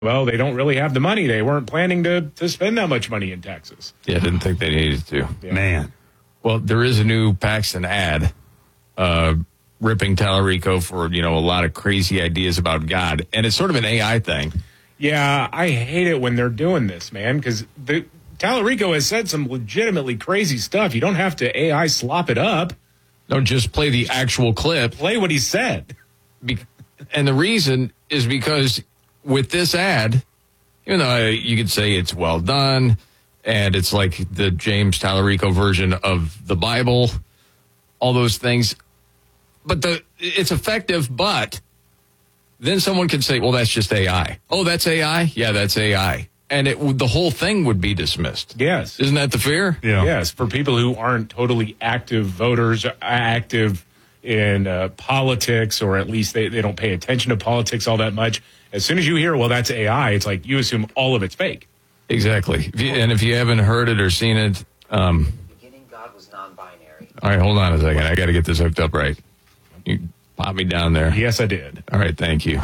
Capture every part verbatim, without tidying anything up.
Well, they don't really have the money. They weren't planning to, to spend that much money in Texas. Yeah, didn't think they needed to. Yeah. Man. Well, there is a new Paxton ad uh, ripping Tallarico for, you know, a lot of crazy ideas about God. And it's sort of an A I thing. Yeah, I hate it when they're doing this, man, because the Tallarico has said some legitimately crazy stuff. You don't have to A I slop it up. No, just play the actual clip. Play what he said. Be- and the reason is because with this ad, even though you could say it's well done, and it's like the James Tallarico version of the Bible, all those things, but the it's effective, but then someone could say, well, that's just A I. Oh, that's A I? Yeah, that's A I. And it the whole thing would be dismissed. Yes. Isn't that the fear? Yeah. Yes, for people who aren't totally active voters, active in uh, politics, or at least they, they don't pay attention to politics all that much. As soon as you hear, well, that's A I, it's like you assume all of it's fake. Exactly. If you, and if you haven't heard it or seen it, um, In the beginning, God was non-binary. all right, hold on a second. I got to get this hooked up right. You pop me down there. Yes, I did. All right, thank you.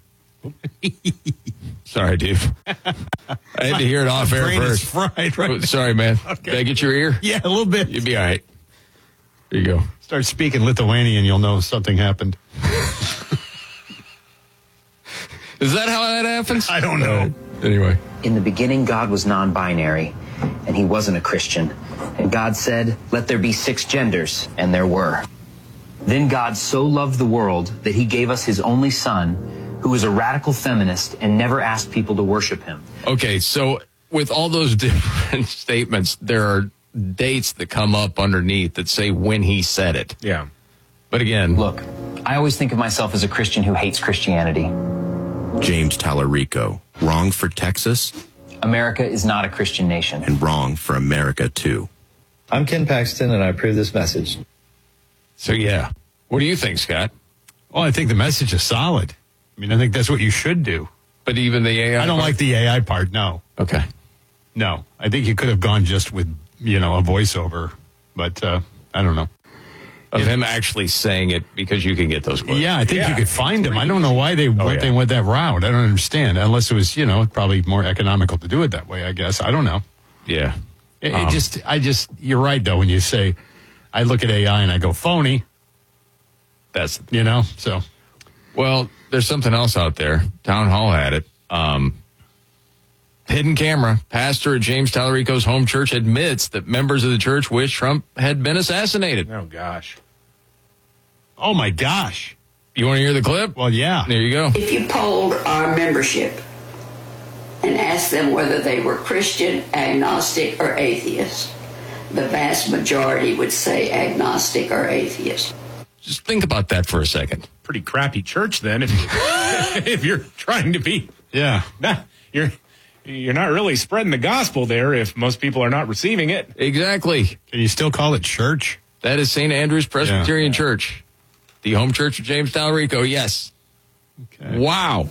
Sorry, dude. I had to hear it off air Brain is first. fried right Oh, sorry, man. Did I get your ear? Yeah, a little bit. You'd be all right. There you go. Start speaking Lithuanian, you'll know something happened. Is that how that happens? I don't know. Anyway. In the beginning, God was non-binary, and he wasn't a Christian. And God said, let there be six genders, and there were. Then God so loved the world that he gave us his only son, who was a radical feminist and never asked people to worship him. Okay, so with all those different statements, there are dates that come up underneath that say when he said it. Yeah. But again, Look, I always think of myself as a Christian who hates Christianity. James Tallarico. Wrong for Texas America is not a Christian nation. and wrong for America, too. I'm Ken Paxton, and I approve this message. so yeah. What do you think, Scott? Well, I think the message is solid. I mean, I think that's what you should do. But even the A I? I don't part? like the A I part, no. Okay. No. I think you could have gone just with, you know, a voiceover. But, uh, I don't know. Of Yeah. him actually saying it, because you can get those clips. Yeah, I think Yeah. you could find them. I don't know why they went, yeah. they went that route. I don't understand. Unless it was, you know, probably more economical to do it that way, I guess. I don't know. Yeah. It, Um, it just, I just, you're right, though, when you say, I look at A I and I go, phony, That's you know, so. Well, there's something else out there. Town Hall had it. Um, hidden camera. Pastor at James Tallarico's home church admits that members of the church wish Trump had been assassinated. Oh, gosh. Oh, my gosh. You want to hear the clip? Well, yeah. There you go. If you polled our membership and asked them whether they were Christian, agnostic, or atheist, the vast majority would say agnostic or atheist. Just think about that for a second. Pretty crappy church then if, you, if you're trying to be. Yeah. Nah, you're, you're not really spreading the gospel there if most people are not receiving it. Exactly. Can you still call it church? That is Saint Andrew's Presbyterian Yeah. Church. The home church of James Tallarico, yes. Okay. Wow.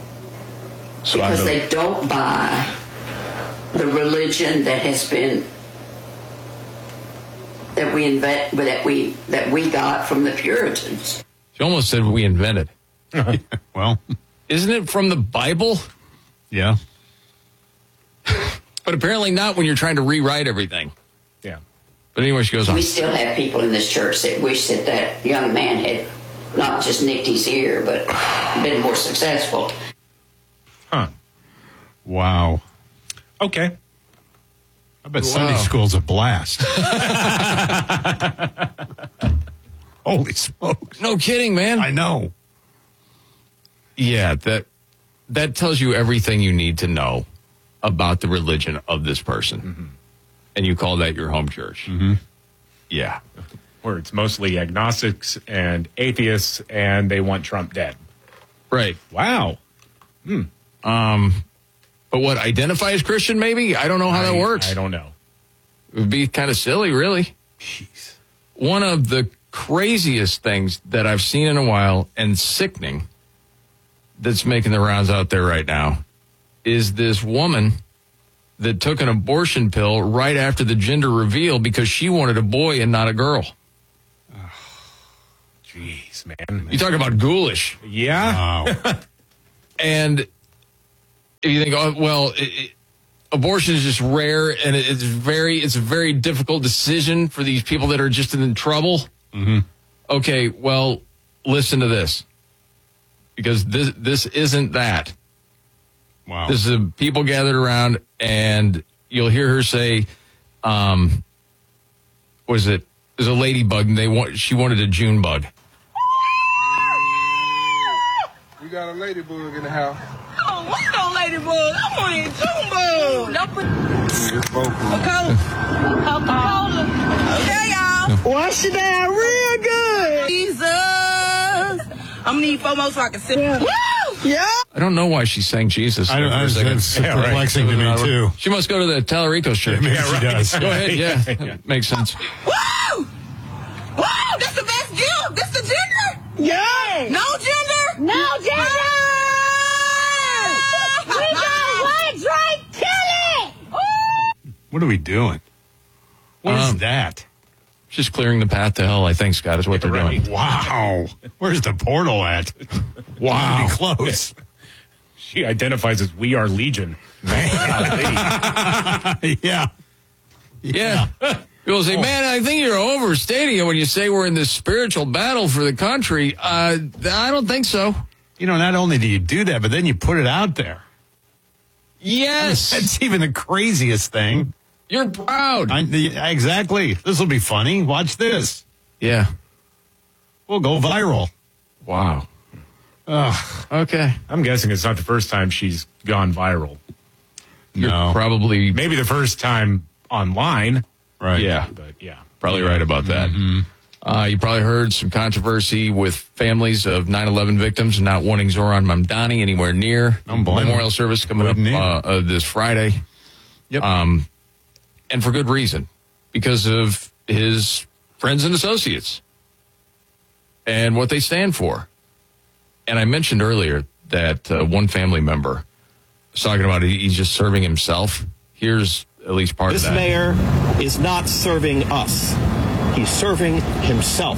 So Because I they don't buy the religion that has been that we invent that we that we got from the Puritans. She almost said we invented. Well, Isn't it from the Bible? yeah. But apparently not when you're trying to rewrite everything. yeah. But anyway, she goes on. We still have people in this church that wish that that young man had not just nicked his ear, but been more successful. Huh. Wow. Okay. I bet Wow. Sunday school's a blast. Holy smokes. No kidding, man. I know. Yeah, that that tells you everything you need to know about the religion of this person. Mm-hmm. And you call that your home church. Mm-hmm. Yeah. Where it's mostly agnostics and atheists and they want Trump dead. Right. Wow. Um, but what, identify as Christian maybe? I don't know how that I- works. I don't know. It would be kind of silly, really. Jeez. One of the craziest things that I've seen in a while and sickening that's making the rounds out there right now is this woman that took an abortion pill right after the gender reveal because she wanted a boy and not a girl. Jeez, man. You talk about ghoulish. Yeah. Wow. And if you think, oh, well, it, it, abortion is just rare, and it, it's very, it's a very difficult decision for these people that are just in trouble. Mm-hmm. Okay, well, listen to this, because this this isn't that. Wow. This is a, people gathered around, and you'll hear her say, um, what is it? There's a ladybug, and they want she wanted a June bug. We got a ladybug in the house. Oh, what's no ladybug? I want a June bug. Don't put It's both of them. Coca-Cola. Coca-Cola. Okay, y'all. Wash it down real good. Jesus. I'm going to need four more so I can sit. Woo! Yeah. I don't know why she sang Jesus. I don't for a know. second. It's perplexing to me, too. She must go to the Tallarico's church. Maybe she does. Go ahead. Yeah, that makes sense. Woo! Woo! That's the best gift. That's the gender. Yeah. No gender. No gender. We got one Drake. Kill it. What are we doing? What is Um, that? Just clearing the path to hell, I think, Scott, is what they're Right. doing. Wow. Where's the portal at? Wow. Pretty close. She identifies as We Are Legion. Yeah. Yeah. People say, man, I think you're overstating it when you say we're in this spiritual battle for the country. Uh, I don't think so. You know, not only do you do that, but then you put it out there. Yes. That's even the craziest thing. You're proud. I, the, exactly. This will be funny. Watch this. Yeah. We'll go viral. Wow. Ugh. Okay. I'm guessing it's not the first time she's gone viral. You're No. probably, Maybe the first time online, Right. yeah, but yeah. probably right about that. Uh, you probably heard some controversy with families of nine eleven victims not wanting Zoran Mamdani anywhere near Don't blame memorial him. service coming up Wouldn't uh, either. uh, this Friday. Yep. Um, and for good reason, because of his friends and associates and what they stand for. And I mentioned earlier that uh, one family member was talking about he- he's just serving himself. Here's at least part This of that. mayor is not serving us. He's serving himself.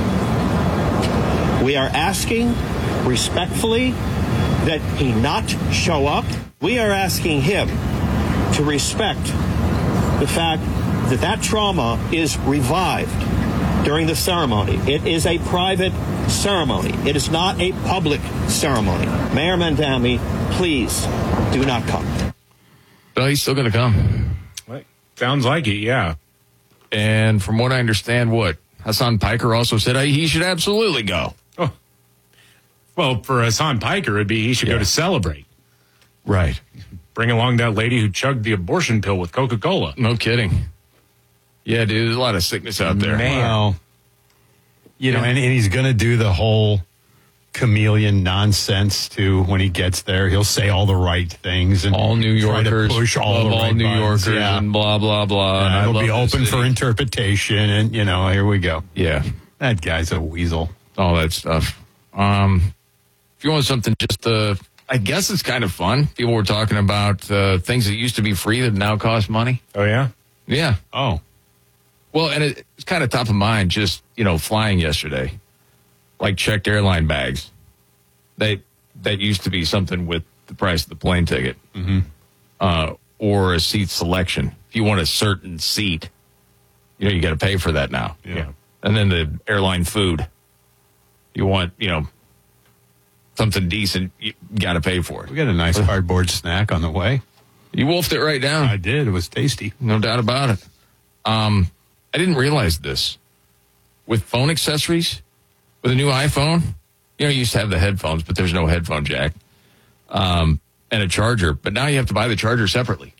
We are asking respectfully that he not show up. We are asking him to respect the fact that that trauma is revived during the ceremony. It is a private ceremony. It is not a public ceremony. Mayor Mamdani, please do not come. But he's still going to come. Well, sounds like it, yeah. And from what I understand, what Hassan Piker also said, uh, he should absolutely go. Oh. Well, for Hassan Piker, it'd be he should Yeah. go to Celebrate. Right. Bring along that lady who chugged the abortion pill with Coca-Cola. No kidding. Yeah, dude, there's a lot of sickness out there. Man. Well, you know, and, and he's going to do the whole chameleon nonsense too. When he gets there, he'll say all the right things and All New try to Yorkers, push all love the all right New buttons. Yorkers, Yeah. and blah blah blah. and I Uh, it'll love be this open for city. interpretation, and you know, here we go. Yeah, That guy's a weasel. all that stuff. Um, if you want something just, uh, I guess it's kind of fun. People were talking about uh, things that used to be free that now cost money. Oh, yeah? Yeah. Oh, Well, and it, it's kind of top of mind. Just you know, flying yesterday, like checked airline bags. They that used to be something with the price of the plane ticket, mm-hmm. uh, or a seat selection. If you want a certain seat, you know you got to pay for that now. yeah. Yeah. And then the airline food. You want you know something decent, you got to pay for it. We got a nice cardboard snack on the way. You wolfed it right down. I did. It was tasty. No doubt about it. Um, I didn't realize this. With phone accessories, with a new iPhone, you know, you used to have the headphones, but there's no headphone jack, um, and a charger. But now you have to buy the charger separately.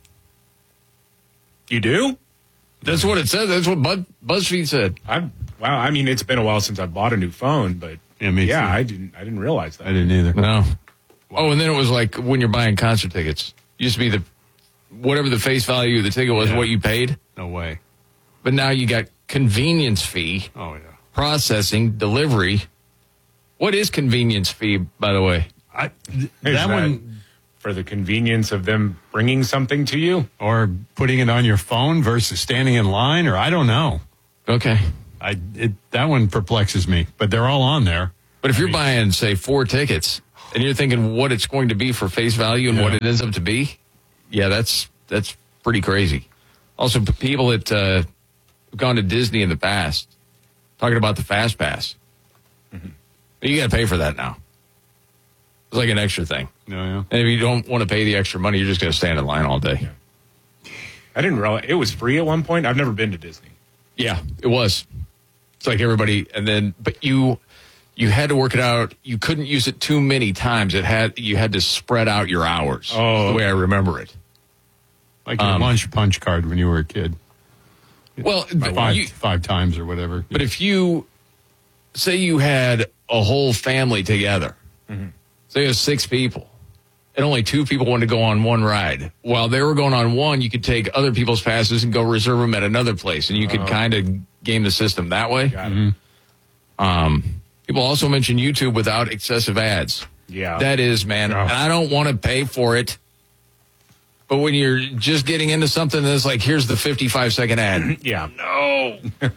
You do? That's what it said. That's what Buzz, BuzzFeed said. I Wow, I mean, it's been a while since I bought a new phone, but Yeah, me yeah, too. I didn't I didn't realize that. I didn't either. No. Oh, and then it was like when you're buying concert tickets. It used to be the whatever the face value of the ticket was, Yeah. what you paid. No way. But now you got convenience fee, Oh, yeah. processing, delivery. What is convenience fee, by the way? I, th- Is that one, for the convenience of them bringing something to you. or putting it on your phone versus standing in line, or I don't know. Okay. I it, that one perplexes me, but they're all on there. But if you're buying, say, four tickets, and you're thinking what it's going to be for face value and Yeah. what it ends up to be, yeah, that's that's pretty crazy. Also, p- people that uh, have gone to Disney in the past, talking about the Fast Pass. Mm-hmm. You got to pay for that now. It's like an extra thing. No, yeah. And if you don't want to pay the extra money, you're just going to stand in line all day. Yeah. I didn't realize it was free at one point. I've never been to Disney. Yeah, it was. It's like everybody, and then, but you, you had to work it out. You couldn't use it too many times. It had, you had to spread out your hours. Oh, the way I remember it. Like your Um, lunch punch card when you were a kid. Well, but Five, you- five times or whatever. But if you say you had a whole family together, Mm-hmm. say it was six people, and only two people wanted to go on one ride. While they were going on one, you could take other people's passes and go reserve them at another place, and you could Oh. kind of game the system that way. Got it. Um, people also mention YouTube without excessive ads. Yeah. That is, man. Oh. And I don't want to pay for it. But when you're just getting into something that's like, here's the fifty-five second ad. Yeah. No.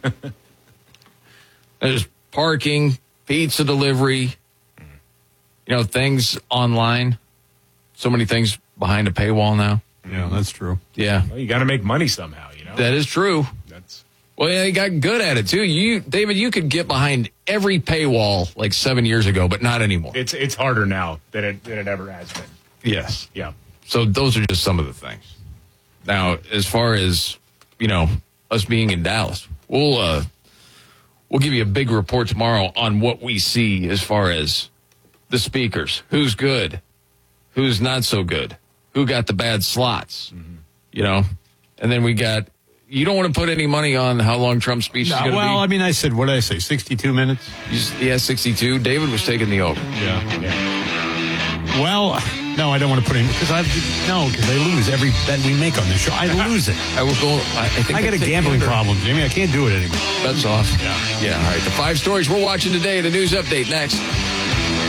There's parking, pizza delivery, you know, things online. So many things behind a paywall now. Yeah, that's true. Yeah. Well, you got to make money somehow, you know? That is true. That's Well, yeah, you got good at it too. You, David, you could get behind every paywall like seven years ago, but not anymore. it's it's harder now than it than it ever has been. Yes. Yeah. So those are just some of the things. Now, as far as, you know, us being in Dallas, we'll uh, we'll give you a big report tomorrow on what we see as far as the speakers. Who's good? Who's not so good? Who got the bad slots? Mm-hmm. You know? And then we got, you don't want to put any money on how long Trump's speech is No, going to well, be? I mean, I said, what did I say, sixty-two minutes? You s- yeah, sixty-two. David was taking the over. Yeah. Yeah. Well, no, I don't want to put in, because I no, because I lose every bet we make on this show. I lose it. I will go, I, I think I got a take gambling under. problem, Jamie. I can't do it anymore. That's off. Yeah. Yeah, all right. The five stories we're watching today, the news update next.